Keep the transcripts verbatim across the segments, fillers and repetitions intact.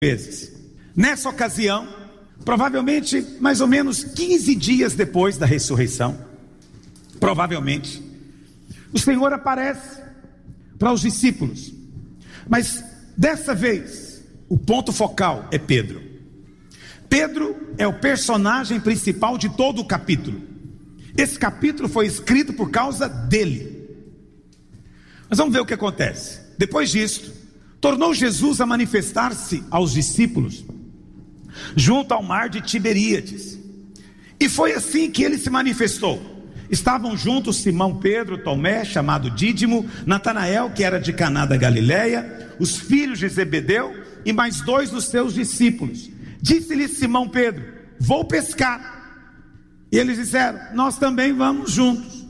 vezes. Nessa ocasião, provavelmente mais ou menos quinze dias depois da ressurreição, provavelmente, o Senhor aparece para os discípulos, mas dessa vez o ponto focal é Pedro. Pedro é o personagem principal de todo o capítulo. Esse capítulo foi escrito por causa dele. Mas vamos ver o que acontece. Depois disso, tornou Jesus a manifestar-se aos discípulos junto ao mar de Tiberíades, e foi assim que ele se manifestou. Estavam juntos Simão Pedro, Tomé, chamado Dídimo, Natanael, que era de Caná da Galileia, os filhos de Zebedeu e mais dois dos seus discípulos. Disse-lhe Simão Pedro: vou pescar. E eles disseram: nós também vamos juntos.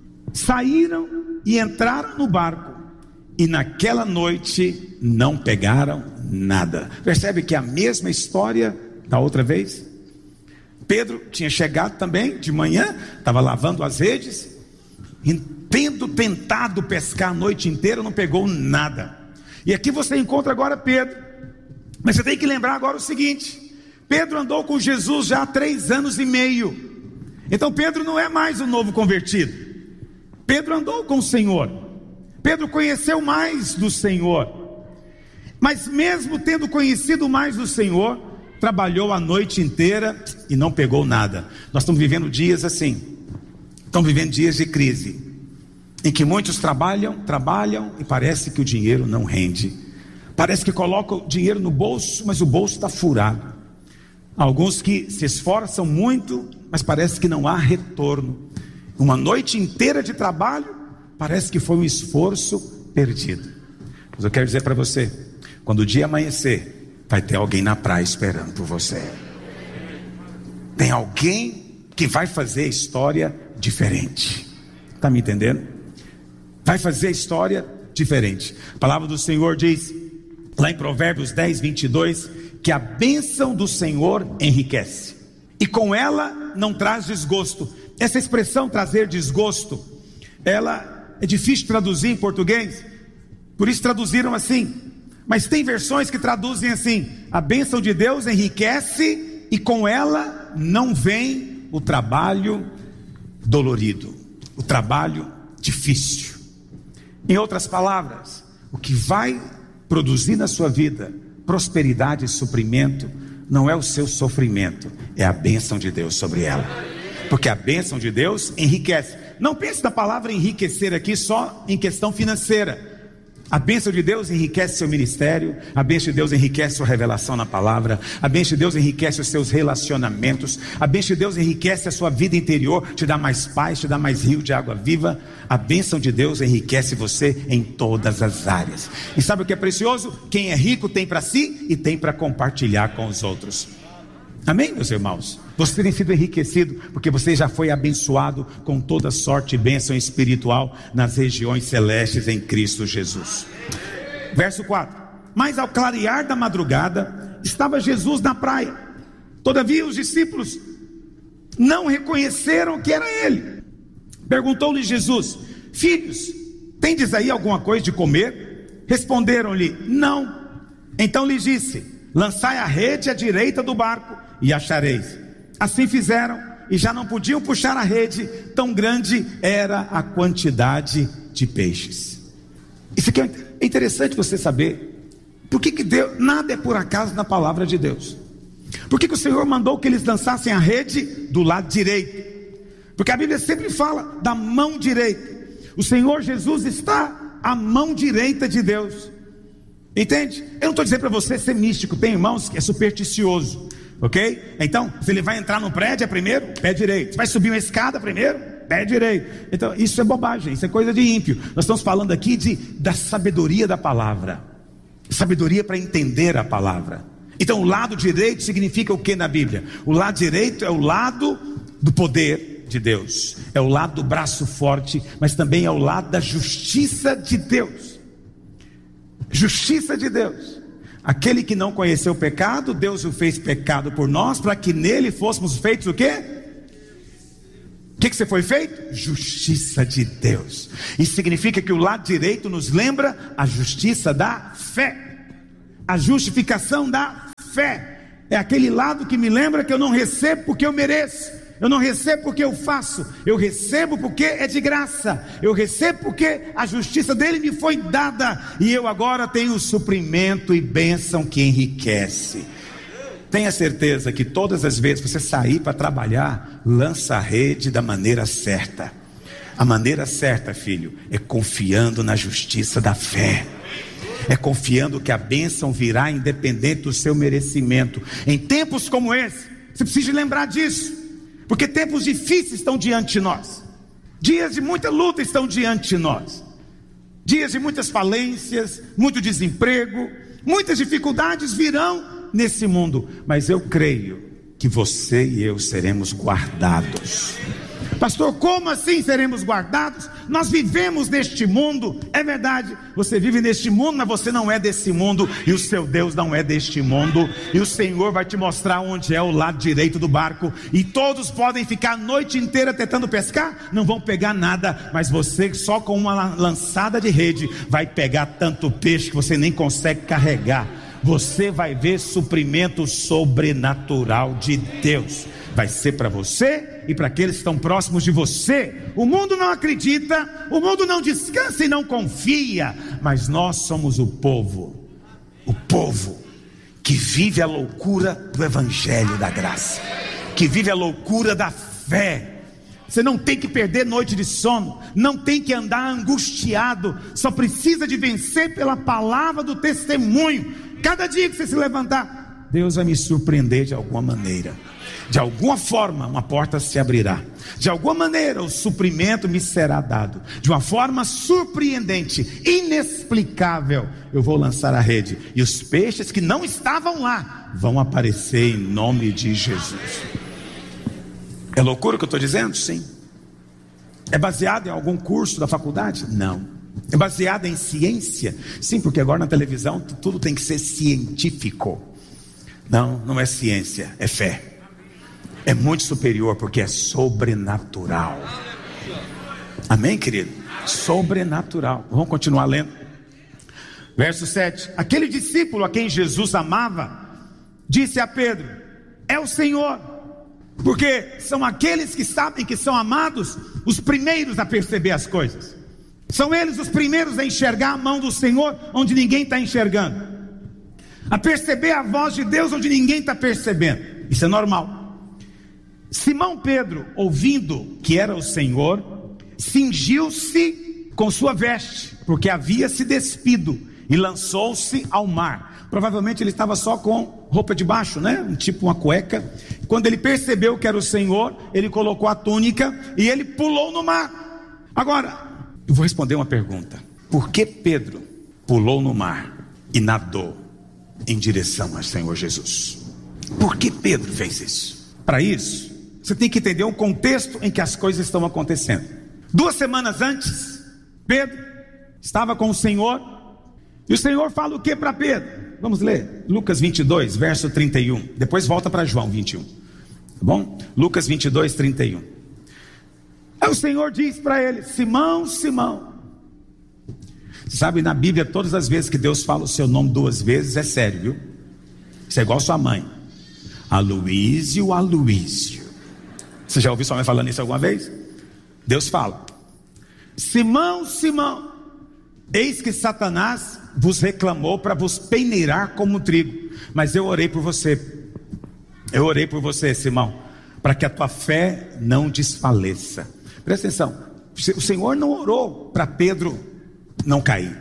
Saíram e entraram no barco, e naquela noite não pegaram nada. Percebe que é a mesma história da outra vez? Pedro tinha chegado também de manhã, estava lavando as redes, e tendo tentado pescar a noite inteira, não pegou nada. E aqui você encontra agora Pedro. Mas você tem que lembrar agora o seguinte: Pedro andou com Jesus já há três anos e meio. Então Pedro não é mais um novo convertido. Pedro andou com o Senhor. Pedro conheceu mais do Senhor. Mas mesmo tendo conhecido mais do Senhor, trabalhou a noite inteira e não pegou nada. Nós estamos vivendo dias assim. Estamos vivendo dias de crise, em que muitos trabalham, trabalham e parece que o dinheiro não rende. Parece que colocam o dinheiro no bolso, mas o bolso está furado. Alguns que se esforçam muito, mas parece que não há retorno. Uma noite inteira de trabalho, parece que foi um esforço perdido. Mas eu quero dizer para você, quando o dia amanhecer, vai ter alguém na praia esperando por você. Tem alguém que vai fazer a história diferente. Está me entendendo? Vai fazer a história diferente. A palavra do Senhor diz, lá em Provérbios dez, vinte e dois, que a bênção do Senhor enriquece, e com ela não traz desgosto. Essa expressão trazer desgosto, ela é difícil de traduzir em português, por isso traduziram assim. Mas tem versões que traduzem assim: a bênção de Deus enriquece e com ela não vem o trabalho dolorido, o trabalho difícil. Em outras palavras, o que vai produzir na sua vida prosperidade e suprimento não é o seu sofrimento, é a bênção de Deus sobre ela. Porque a bênção de Deus enriquece. Não pense na palavra enriquecer aqui só em questão financeira. A bênção de Deus enriquece seu ministério, a bênção de Deus enriquece sua revelação na palavra, a bênção de Deus enriquece os seus relacionamentos, a bênção de Deus enriquece a sua vida interior, te dá mais paz, te dá mais rio de água viva. A bênção de Deus enriquece você em todas as áreas. E sabe o que é precioso? Quem é rico tem para si e tem para compartilhar com os outros. Amém, meus irmãos? Você tem sido enriquecido porque você já foi abençoado com toda sorte e bênção espiritual nas regiões celestes em Cristo Jesus. Verso quatro: mas ao clarear da madrugada, estava Jesus na praia. Todavia os discípulos não reconheceram que era ele. Perguntou-lhe Jesus: filhos, tendes aí alguma coisa de comer? Responderam-lhe: não. Então lhe disse: lançai a rede à direita do barco e achareis. Assim fizeram, e já não podiam puxar a rede, tão grande era a quantidade de peixes. Isso aqui é interessante você saber. Por que que Deus, nada é por acaso na palavra de Deus? Por que que o Senhor mandou que eles lançassem a rede do lado direito? Porque a Bíblia sempre fala da mão direita. O Senhor Jesus está à mão direita de Deus. Entende? Eu não estou dizendo para você ser místico. Tem irmãos que é supersticioso, ok? Então, se ele vai entrar no prédio, é primeiro, pé direito. Vai subir uma escada, primeiro, pé direito. Então, isso é bobagem, isso é coisa de ímpio. Nós estamos falando aqui de, da sabedoria da palavra. Sabedoria para entender a palavra. Então, o lado direito significa o que na Bíblia? O lado direito é o lado do poder de Deus. É o lado do braço forte, mas também é o lado da justiça de Deus. Justiça de Deus. Aquele que não conheceu o pecado, Deus o fez pecado por nós, para que nele fôssemos feitos o quê? O que que você foi feito? Justiça de Deus. Isso significa que o lado direito nos lembra a justiça da fé, a justificação da fé é aquele lado que me lembra que eu não recebo porque eu mereço, eu não recebo porque eu faço, eu recebo porque é de graça, eu recebo porque a justiça dele me foi dada, e eu agora tenho suprimento e bênção que enriquece. Tenha certeza que todas as vezes que você sair para trabalhar, lança a rede da maneira certa. A maneira certa, filho, é confiando na justiça da fé, é confiando que a bênção virá independente do seu merecimento. Em tempos como esse, você precisa lembrar disso, porque tempos difíceis estão diante de nós, dias de muita luta estão diante de nós, dias de muitas falências, muito desemprego, muitas dificuldades virão nesse mundo, mas eu creio que você e eu seremos guardados. Pastor, como assim seremos guardados? Nós vivemos neste mundo, é verdade, você vive neste mundo, mas você não é desse mundo, e o seu Deus não é deste mundo, e o Senhor vai te mostrar onde é o lado direito do barco, e todos podem ficar a noite inteira tentando pescar, não vão pegar nada, mas você só com uma lançada de rede vai pegar tanto peixe que você nem consegue carregar. Você vai ver suprimento sobrenatural de Deus, vai ser para você e para aqueles que estão próximos de você. O mundo não acredita, o mundo não descansa e não confia, mas nós somos o povo, o povo que vive a loucura do evangelho da graça, que vive a loucura da fé. Você não tem que perder noite de sono, não tem que andar angustiado, só precisa de vencer pela palavra do testemunho. Cada dia que você se levantar, Deus vai me surpreender de alguma maneira, de alguma forma uma porta se abrirá, de alguma maneira o suprimento me será dado, de uma forma surpreendente, inexplicável, eu vou lançar a rede, e os peixes que não estavam lá, vão aparecer em nome de Jesus. É loucura o que eu estou dizendo? Sim. É baseado em algum curso da faculdade? Não. É baseado em ciência? Sim, porque agora na televisão tudo tem que ser científico. Não, não é ciência, é fé. É muito superior porque é sobrenatural. Amém, querido? Sobrenatural. Vamos continuar lendo. Verso sete. Aquele discípulo a quem Jesus amava disse a Pedro: é o Senhor. Porque são aqueles que sabem que são amados os primeiros a perceber as coisas. São eles os primeiros a enxergar a mão do Senhor onde ninguém está enxergando, a perceber a voz de Deus onde ninguém está percebendo. Isso é normal. Simão Pedro, ouvindo que era o Senhor, cingiu-se com sua veste, porque havia se despido, e lançou-se ao mar. Provavelmente ele estava só com roupa de baixo, né? Tipo uma cueca. Quando ele percebeu que era o Senhor, ele colocou a túnica e ele pulou no mar. Agora, eu vou responder uma pergunta: por que Pedro pulou no mar e nadou em direção ao Senhor Jesus? Por que Pedro fez isso? Para isso, você tem que entender o contexto em que as coisas estão acontecendo. Duas semanas antes, Pedro estava com o Senhor, e o Senhor fala o que para Pedro? Vamos ler Lucas vinte e dois, verso trinta e um. Depois volta para João vinte e um, tá bom? Lucas vinte e dois, trinta e um. Aí o Senhor diz para ele: Simão, Simão. Você sabe, na Bíblia, todas as vezes que Deus fala o seu nome duas vezes, é sério, viu? Isso é igual sua mãe: Aloísio, Aloísio. Você já ouviu sua mãe falando isso alguma vez? Deus fala: Simão, Simão, eis que Satanás vos reclamou para vos peneirar como trigo, mas eu orei por você. Eu orei por você, Simão, para que a tua fé não desfaleça. Presta atenção, o Senhor não orou para Pedro não cair,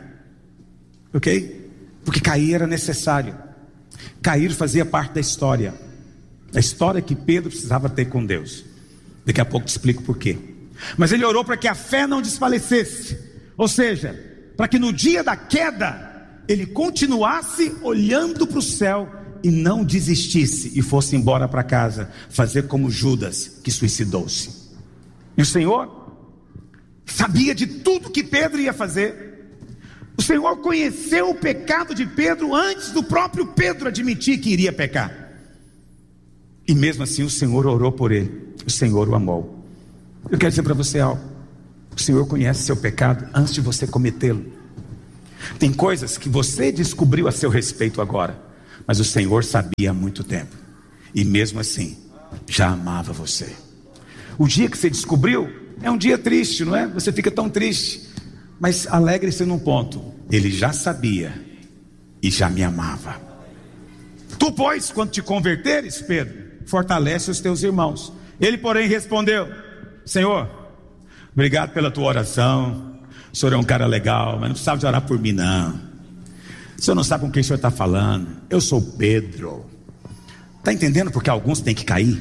ok? Porque cair era necessário. Cair fazia parte da história, a história que Pedro precisava ter com Deus. Daqui a pouco te explico por quê. Mas ele orou para que a fé não desfalecesse, ou seja, para que no dia da queda ele continuasse olhando para o céu e não desistisse e fosse embora para casa, fazer como Judas, que suicidou-se. E o Senhor sabia de tudo que Pedro ia fazer. O Senhor conheceu o pecado de Pedro antes do próprio Pedro admitir que iria pecar. E mesmo assim o Senhor orou por ele, o Senhor o amou. Eu quero dizer para você algo: o Senhor conhece seu pecado antes de você cometê-lo. Tem coisas que você descobriu a seu respeito agora, Mas o Senhor sabia há muito tempo, e mesmo assim, já amava você. O dia que você descobriu, é um dia triste, não é? Você fica tão triste, mas alegre-se num ponto: Ele já sabia e já me amava. Tu, pois, quando te converteres, Pedro, fortalece os teus irmãos. Ele, porém, respondeu: Senhor, obrigado pela tua oração. O senhor é um cara legal, mas não precisava de orar por mim, não. O senhor não sabe com quem o senhor está falando. Eu sou Pedro. Está entendendo porque alguns têm que cair?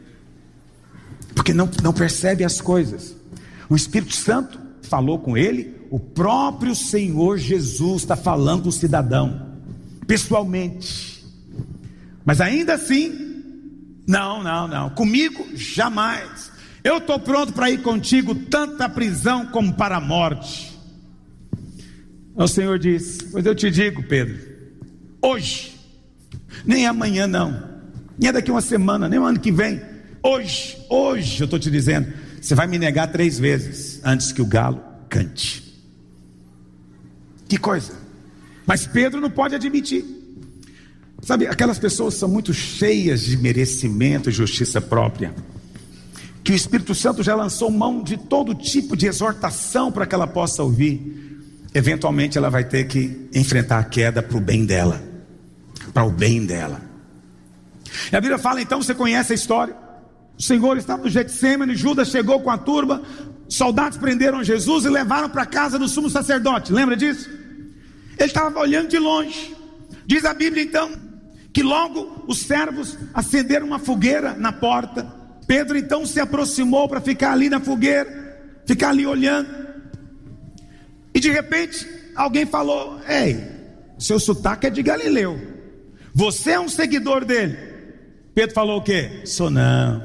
Porque não, não percebe as coisas. O Espírito Santo falou com ele. O próprio Senhor Jesus está falando com o cidadão, pessoalmente. Mas ainda assim, não, não, não, comigo jamais. Eu estou pronto para ir contigo, tanto à prisão como para a morte. O Senhor diz: pois eu te digo, Pedro, hoje, nem amanhã não, nem é daqui uma semana, nem o ano que vem, hoje, hoje eu estou te dizendo, você vai me negar três vezes antes que o galo cante. Que coisa. Mas Pedro não pode admitir. Sabe, aquelas pessoas são muito cheias de merecimento e justiça própria, que o Espírito Santo já lançou mão de todo tipo de exortação para que ela possa ouvir. Eventualmente ela vai ter que enfrentar a queda para o bem dela, para o bem dela. E a Bíblia fala, então, você conhece a história. O Senhor estava no Getsêmani, Judas chegou com a turba, soldados prenderam Jesus e levaram para a casa do sumo sacerdote. Lembra disso? Ele estava olhando de longe. Diz a Bíblia então que logo os servos acenderam uma fogueira na porta. Pedro então se aproximou para ficar ali na fogueira, ficar ali olhando. E de repente alguém falou: ei, seu sotaque é de Galileu, você é um seguidor dele? Pedro falou o quê? Sou não.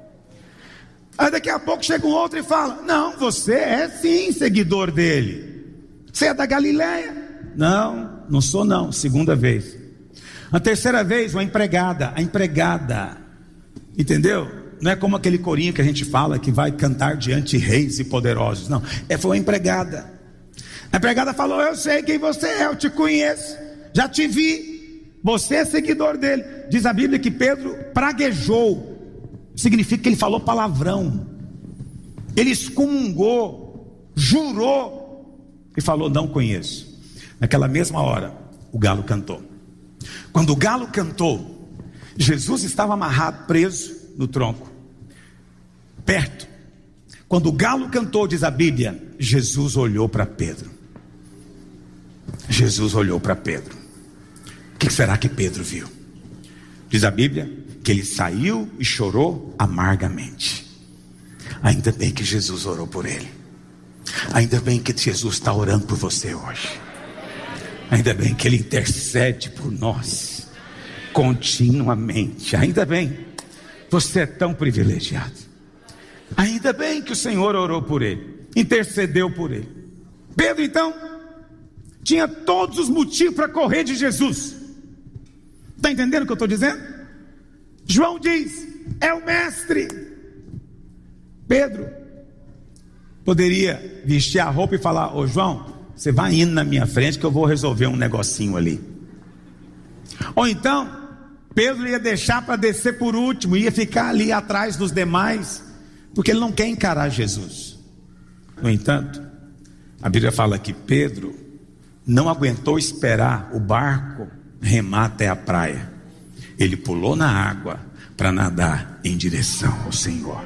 Aí daqui a pouco chega um outro e fala: não, você é sim seguidor dele. Você é da Galileia? Não, não sou não. Segunda vez. A terceira vez, uma empregada, a empregada, entendeu? Não é como aquele corinho que a gente fala, que vai cantar diante de reis e poderosos. Não, é, foi uma empregada. A empregada falou: eu sei quem você é, eu te conheço, já te vi, você é seguidor dele. Diz a Bíblia que Pedro praguejou, significa que ele falou palavrão, ele excomungou, jurou e falou: não conheço. Naquela mesma hora o galo cantou. Quando o galo cantou, Jesus estava amarrado, preso no tronco, perto. Quando o galo cantou, diz a Bíblia, Jesus olhou para Pedro. Jesus olhou para Pedro. O que será que Pedro viu? Diz a Bíblia que ele saiu e chorou amargamente. Ainda bem que Jesus orou por ele. Ainda bem que Jesus está orando por você hoje. Ainda bem que Ele intercede por nós continuamente. Ainda bem, você é tão privilegiado. Ainda bem que o Senhor orou por ele, intercedeu por ele. Pedro então tinha todos os motivos para correr de Jesus. Está entendendo o que eu estou dizendo? João diz: é o mestre. Pedro poderia vestir a roupa e falar: ô João, você vai indo na minha frente que eu vou resolver um negocinho ali. Ou então Pedro ia deixar para descer por último, ia ficar ali atrás dos demais, porque ele não quer encarar Jesus. No entanto, a Bíblia fala que Pedro não aguentou esperar o barco remar até a praia. Ele pulou na água para nadar em direção ao Senhor.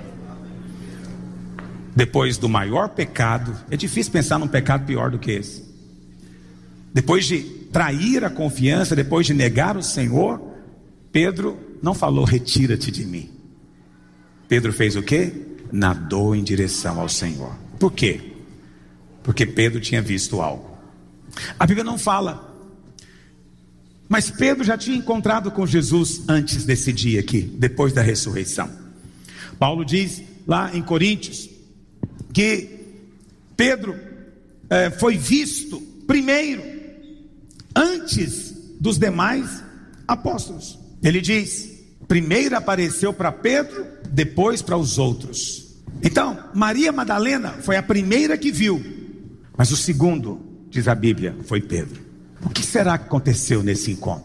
Depois do maior pecado, é difícil pensar num pecado pior do que esse. Depois de trair a confiança, depois de negar o Senhor, Pedro não falou: retira-te de mim. Pedro fez o quê? Nadou em direção ao Senhor. Por quê? Porque Pedro tinha visto algo. A Bíblia não fala, mas Pedro já tinha encontrado com Jesus antes desse dia aqui, depois da ressurreição. Paulo diz lá em Coríntios que Pedro é, foi visto primeiro, antes dos demais apóstolos. Ele diz: primeiro apareceu para Pedro, depois para os outros. Então, Maria Madalena foi a primeira que viu, mas o segundo, diz a Bíblia, foi Pedro. O que será que aconteceu nesse encontro?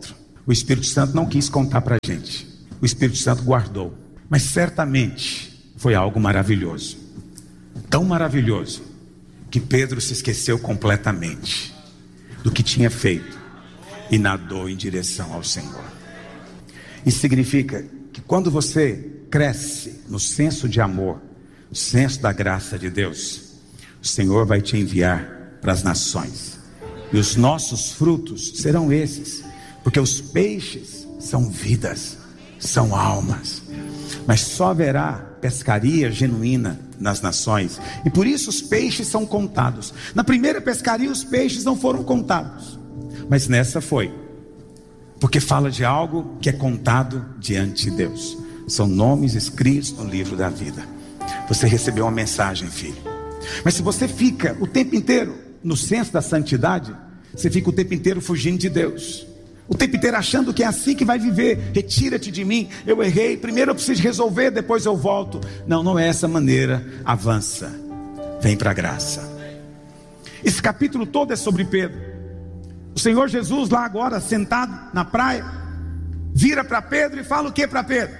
O Espírito Santo não quis contar para a gente. O Espírito Santo guardou. Mas certamente foi algo maravilhoso. Tão maravilhoso que Pedro se esqueceu completamente do que tinha feito e nadou em direção ao Senhor. Isso significa que quando você cresce no senso de amor, no senso da graça de Deus, o Senhor vai te enviar para as nações. E os nossos frutos serão esses, porque os peixes são vidas, são almas. Mas só haverá pescaria genuína nas nações, e por isso os peixes são contados. Na primeira pescaria os peixes não foram contados, mas nessa foi, porque fala de algo que é contado diante de Deus. São nomes escritos no livro da vida. Você recebeu uma mensagem, filho. Mas se você fica o tempo inteiro no senso da santidade, você fica o tempo inteiro fugindo de Deus, o tempo inteiro achando que é assim que vai viver. Retira-te de mim, eu errei, primeiro eu preciso resolver, depois eu volto. Não, não é essa maneira. Avança, vem para a graça. Esse capítulo todo é sobre Pedro. O Senhor Jesus lá agora sentado na praia, vira para Pedro e fala o que para Pedro?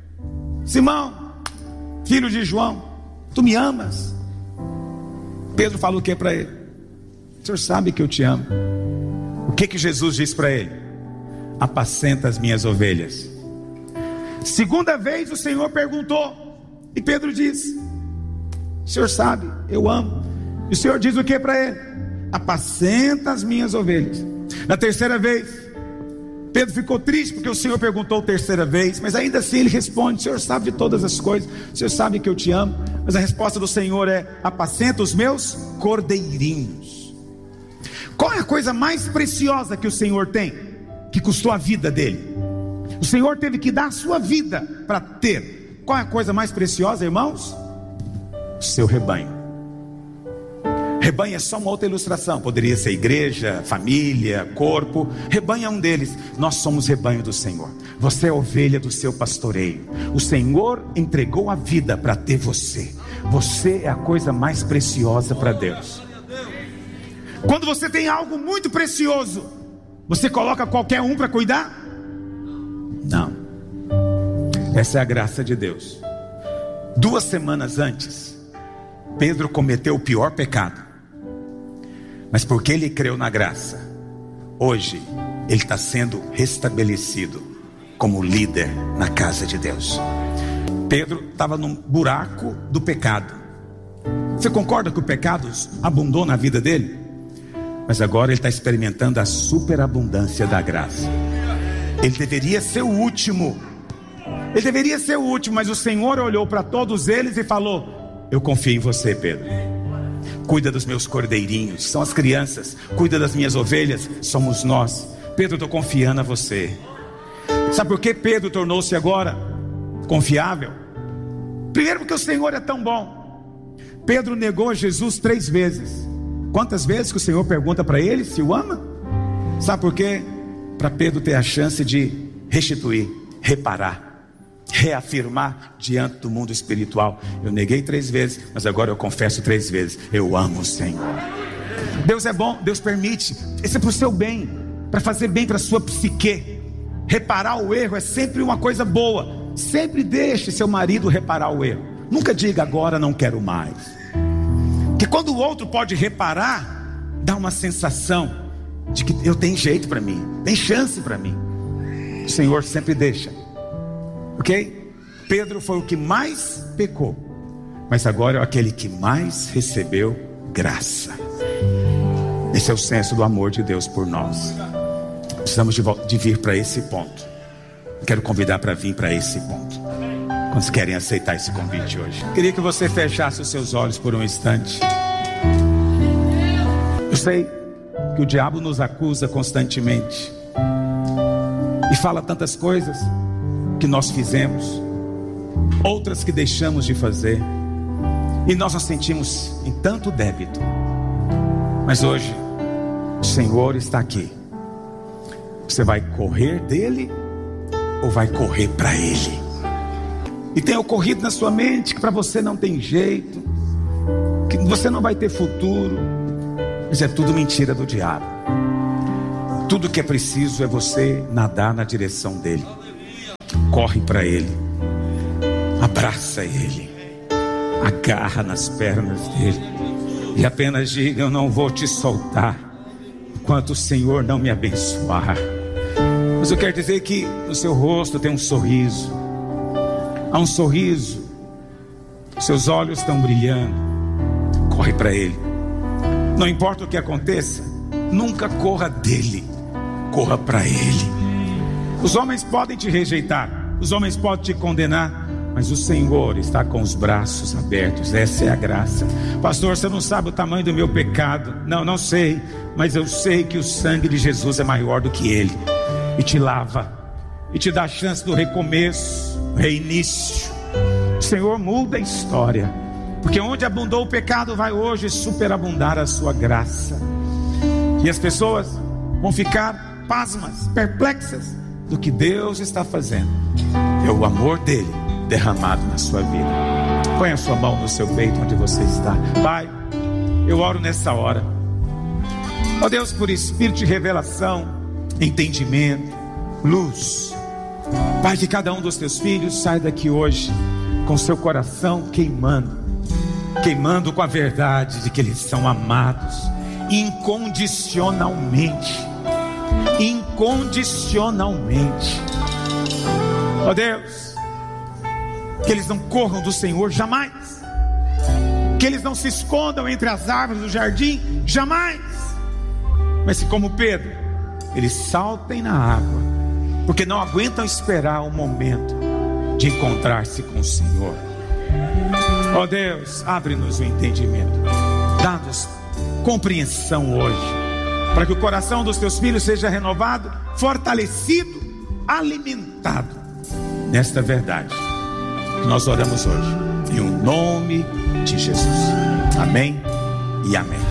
Simão, filho de João, tu me amas? Pedro fala o que para ele? O Senhor sabe que eu te amo. O que que Jesus disse para ele? Apacenta as minhas ovelhas. Segunda vez o Senhor perguntou, e Pedro disse: o Senhor sabe, eu amo. E o Senhor diz o que para ele? Apacenta as minhas ovelhas. Na terceira vez, Pedro ficou triste porque o Senhor perguntou a terceira vez, mas ainda assim ele responde: o Senhor sabe de todas as coisas, o Senhor sabe que eu te amo. Mas a resposta do Senhor é: apacenta os meus cordeirinhos. Qual é a coisa mais preciosa que o Senhor tem, que custou a vida dele? O Senhor teve que dar a sua vida para ter. Qual é a coisa mais preciosa, irmãos? O seu rebanho. Rebanho é só uma outra ilustração. Poderia ser igreja, família, corpo. Rebanho é um deles. Nós somos rebanho do Senhor. Você é ovelha do seu pastoreio. O Senhor entregou a vida para ter você. Você é a coisa mais preciosa para Deus. Quando você tem algo muito precioso, você coloca qualquer um para cuidar? Não. Essa é a graça de Deus. Duas semanas antes, Pedro cometeu o pior pecado, mas porque ele creu na graça, hoje ele está sendo restabelecido como líder na casa de Deus. Pedro estava num buraco do pecado. Você concorda que o pecado abundou na vida dele? Mas agora ele está experimentando a superabundância da graça. Ele deveria ser o último. Ele deveria ser o último, mas o Senhor olhou para todos eles e falou: eu confio em você, Pedro. Cuida dos meus cordeirinhos, são as crianças. Cuida das minhas ovelhas, somos nós. Pedro, eu estou confiando a você. Sabe por que Pedro tornou-se agora confiável? Primeiro porque o Senhor é tão bom. Pedro negou a Jesus três vezes. Quantas vezes que o Senhor pergunta para ele se o ama? Sabe por quê? Para Pedro ter a chance de restituir, reparar, reafirmar diante do mundo espiritual: eu neguei três vezes, mas agora eu confesso três vezes, eu amo o Senhor. Deus é bom, Deus permite. Isso é para o seu bem, para fazer bem para a sua psique. Reparar o erro é sempre uma coisa boa. Sempre deixe seu marido reparar o erro. Nunca diga agora não quero mais. Porque quando o outro pode reparar, dá uma sensação de que eu tenho jeito para mim, tem chance para mim. O Senhor sempre deixa. Ok? Pedro foi o que mais pecou, mas agora é aquele que mais recebeu graça. Esse é o senso do amor de Deus por nós. Precisamos de, de vir para esse ponto. Quero convidar para vir para esse ponto. Quantos querem aceitar esse convite hoje? Queria que você fechasse os seus olhos por um instante. Eu sei que o diabo nos acusa constantemente e fala tantas coisas que nós fizemos, outras que deixamos de fazer, e nós nos sentimos em tanto débito. Mas hoje o Senhor está aqui. Você vai correr dele ou vai correr para ele? E tem ocorrido na sua mente que para você não tem jeito, que você não vai ter futuro. Mas é tudo mentira do diabo. Tudo que é preciso é você nadar na direção dele. Corre para ele, abraça ele, agarra nas pernas dele e apenas diga: eu não vou te soltar enquanto o Senhor não me abençoar. Mas eu quero dizer que no seu rosto tem um sorriso. Há um sorriso, seus olhos estão brilhando. Corre para ele. Não importa o que aconteça, nunca corra dele, corra para ele. Os homens podem te rejeitar, os homens podem te condenar, mas o Senhor está com os braços abertos. Essa é a graça. Pastor, você não sabe o tamanho do meu pecado. Não, não sei, mas eu sei que o sangue de Jesus é maior do que ele, e te lava, e te dá a chance do recomeço, reinício. O Senhor muda a história, porque onde abundou o pecado, vai hoje superabundar a sua graça. E as pessoas vão ficar pasmas, perplexas do que Deus está fazendo. É o amor dele derramado na sua vida. Põe a sua mão no seu peito onde você está. Pai, eu oro nessa hora, ó Deus, por espírito de revelação, entendimento, luz. Pai, que cada um dos teus filhos saia daqui hoje com seu coração queimando, queimando com a verdade de que eles são amados incondicionalmente, incondicionalmente. Ó Deus, que eles não corram do Senhor jamais, que eles não se escondam entre as árvores do jardim jamais, mas que, como Pedro, eles saltem na água, porque não aguentam esperar o momento de encontrar-se com o Senhor. Ó Deus, abre-nos o entendimento, dá-nos compreensão hoje, para que o coração dos teus filhos seja renovado, fortalecido, alimentado nesta verdade que nós oramos hoje, em o nome de Jesus. Amém e amém.